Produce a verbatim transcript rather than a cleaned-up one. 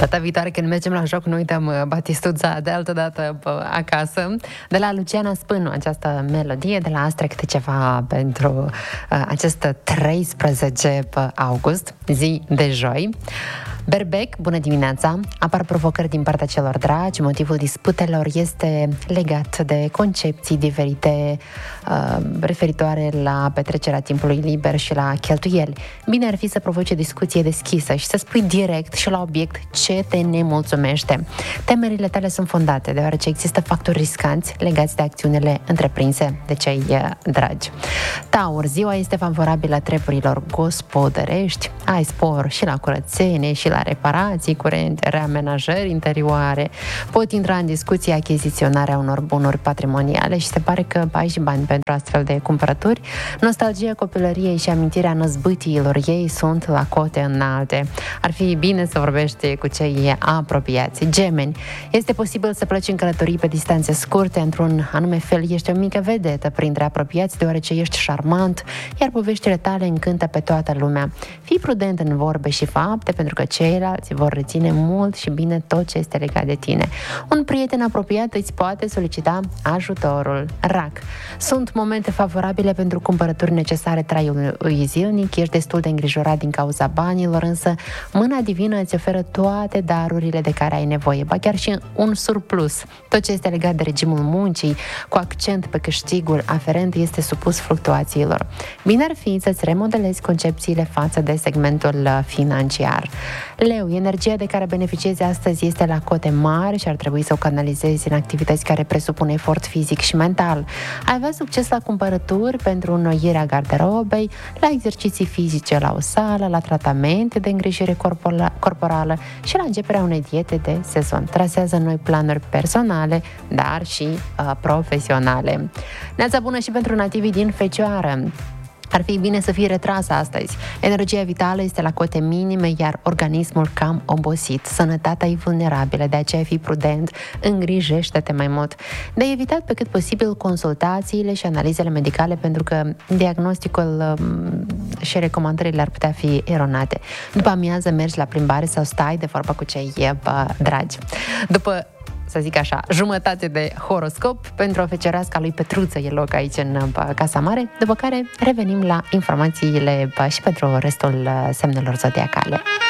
Data viitoare când mergem la joc, nu uităm batistuța de altă dată acasă. De la Luciana Spânu, această melodie, de la Astre câte ceva pentru uh, acest treisprezece august, zi de joi. Berbec, bună dimineața! Apar provocări din partea celor dragi. Motivul disputelor este legat de concepții diferite uh, referitoare la petrecerea timpului liber și la cheltuieli. Bine ar fi să provoce discuție deschisă și să spui direct și la obiect ce te nemulțumește. Temerile tale sunt fondate, deoarece există factori riscanți legați de acțiunile întreprinse de cei uh, dragi. Taur, ziua este favorabilă treburilor gospodărești, ai spor și la curățenie și la reparații curente, reamenajări interioare. Pot intra în discuție achiziționarea unor bunuri patrimoniale și se pare că ai și bani pentru astfel de cumpărături. Nostalgia copilăriei și amintirea năzbâtiilor ei sunt la cote înalte. Ar fi bine să vorbești cu cei apropiați. Gemeni, este posibil să pleci în călătorii pe distanțe scurte, într-un anume fel ești o mică vedetă printre apropiați, deoarece ești șarmant, iar poveștile tale încântă pe toată lumea. Fii prudent în vorbe și fapte, pentru că ceilalți vor reține mult și bine tot ce este legat de tine. Un prieten apropiat îți poate solicita ajutorul. Rac, sunt momente favorabile pentru cumpărături necesare traiului zilnic, ești destul de îngrijorat din cauza banilor, însă mâna divină îți oferă toate darurile de care ai nevoie, ba chiar și un surplus. Tot ce este legat de regimul muncii, cu accent pe câștigul aferent, este supus fluctuațiilor. Bine ar fi să-ți remodelezi concepțiile față de segmentul financiar. Leu, energia de care beneficiezi astăzi este la cote mari și ar trebui să o canalizezi în activități care presupun efort fizic și mental. Ai avea succes la cumpărături pentru înnoirea garderobei, la exerciții fizice la o sală, la tratamente de îngrijire corporală și la începerea unei diete de sezon. Trasează noi planuri personale, dar și uh, profesionale. Neața bună și pentru nativii din Fecioară. Ar fi bine să fii retrasă astăzi. Energia vitală este la cote minime, iar organismul cam obosit. Sănătatea e vulnerabilă, de aceea fii prudent, îngrijește-te mai mult. De evitat pe cât posibil consultațiile și analizele medicale, pentru că diagnosticul um, și recomandările ar putea fi eronate. După amiază mergi la plimbare sau stai de vorbă cu cei uh, dragi. După să zic așa, jumătate de horoscop pentru o fecerească a lui Petruță e loc aici în Casa Mare, după care revenim la informațiile și pentru restul semnelor zodiacale.